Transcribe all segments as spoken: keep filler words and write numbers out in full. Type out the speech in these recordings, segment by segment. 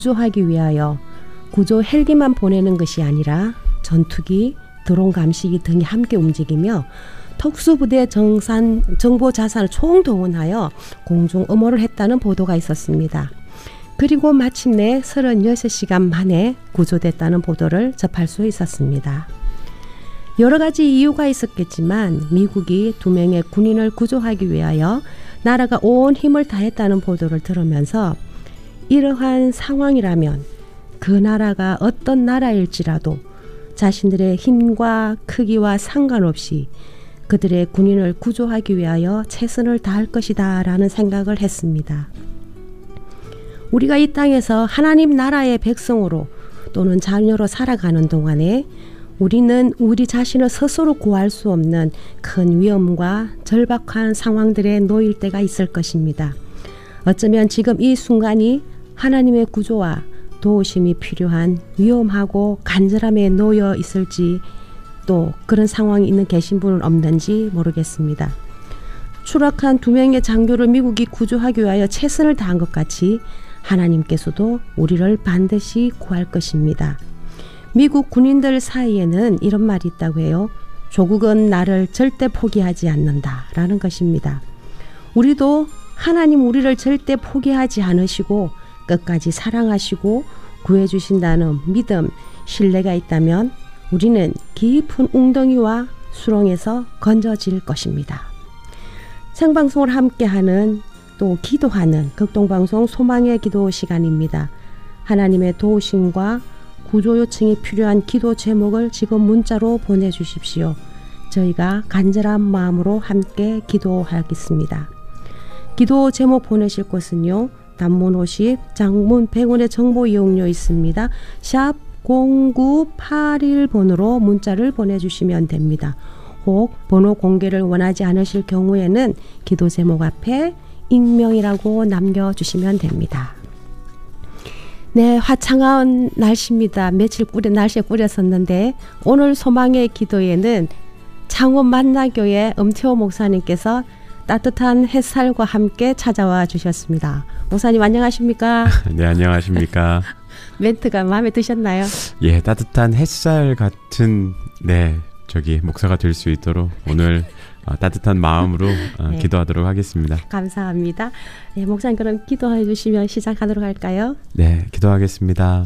구조하기 위하여 구조 헬기만 보내는 것이 아니라 전투기, 드론 감시기 등이 함께 움직이며 특수부대 정산, 정보 자산을 총동원하여 공중 음호를 했다는 보도가 있었습니다. 그리고 마침내 서른여섯 시간 만에 구조됐다는 보도를 접할 수 있었습니다. 여러 가지 이유가 있었겠지만 미국이 두 명의 군인을 구조하기 위하여 나라가 온 힘을 다했다는 보도를 들으면서 이러한 상황이라면 그 나라가 어떤 나라일지라도 자신들의 힘과 크기와 상관없이 그들의 군인을 구조하기 위하여 최선을 다할 것이다 라는 생각을 했습니다. 우리가 이 땅에서 하나님 나라의 백성으로 또는 자녀로 살아가는 동안에 우리는 우리 자신을 스스로 구할 수 없는 큰 위험과 절박한 상황들에 놓일 때가 있을 것입니다. 어쩌면 지금 이 순간이 하나님의 구조와 도우심이 필요한 위험하고 간절함에 놓여 있을지 또 그런 상황이 있는 계신 분은 없는지 모르겠습니다. 추락한 두 명의 장교를 미국이 구조하기 위하여 최선을 다한 것 같이 하나님께서도 우리를 반드시 구할 것입니다. 미국 군인들 사이에는 이런 말이 있다고 해요. 조국은 나를 절대 포기하지 않는다 라는 것입니다. 우리도 하나님 우리를 절대 포기하지 않으시고 끝까지 사랑하시고 구해주신다는 믿음, 신뢰가 있다면 우리는 깊은 웅덩이와 수렁에서 건져질 것입니다. 생방송을 함께하는 또 기도하는 극동방송 소망의 기도 시간입니다. 하나님의 도우심과 구조 요청이 필요한 기도 제목을 지금 문자로 보내주십시오. 저희가 간절한 마음으로 함께 기도하겠습니다. 기도 제목 보내실 곳은요. 단문 오십, 장문 백 원의 정보 이용료 있습니다. 샵 공구팔일 번으로 문자를 보내주시면 됩니다. 혹 번호 공개를 원하지 않으실 경우에는 기도 제목 앞에 익명이라고 남겨주시면 됩니다. 네, 화창한 날씨입니다. 며칠 꾸려, 날씨에 꾸렸었는데 오늘 소망의 기도에는 창원 만나교회 엄태호 목사님께서 따뜻한 햇살과 함께 찾아와 주셨습니다. 목사님 안녕하십니까? 네, 안녕하십니까? 멘트가 마음에 드셨나요? 예, 따뜻한 햇살 같은 네 저기 목사가 될 수 있도록 오늘 어, 따뜻한 마음으로 어, 네. 기도하도록 하겠습니다. 감사합니다. 네, 목사님 그럼 기도해 주시면 시작하도록 할까요? 네, 기도하겠습니다.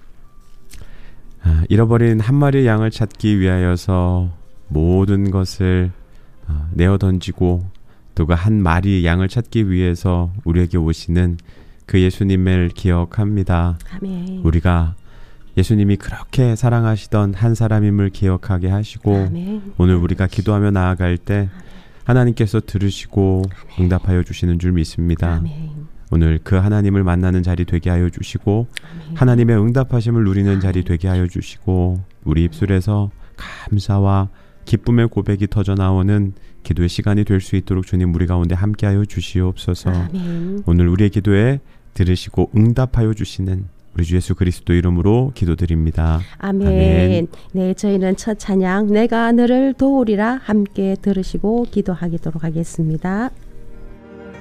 아, 잃어버린 한 마리 양을 찾기 위하여서 모든 것을 어, 내어 던지고 또 그 한 마리 양을 찾기 위해서 우리에게 오시는 그 예수님을 기억합니다. 아멘. 우리가 예수님이 그렇게 사랑하시던 한 사람임을 기억하게 하시고 아멘. 오늘 우리가 기도하며 나아갈 때 하나님께서 들으시고 아멘. 응답하여 주시는 줄 믿습니다. 아멘. 오늘 그 하나님을 만나는 자리 되게 하여 주시고 아멘. 하나님의 응답하심을 누리는 아멘. 자리 되게 하여 주시고 우리 입술에서 감사와 기쁨의 고백이 터져 나오는 기도의 시간이 될 수 있도록 주님 우리 가운데 함께하여 주시옵소서. 아멘. 오늘 우리의 기도에 들으시고 응답하여 주시는 우리 주 예수 그리스도 이름으로 기도드립니다. 아멘. 아멘. 네, 저희는 첫 찬양 내가 너를 도우리라 함께 들으시고 기도하도록 하겠습니다.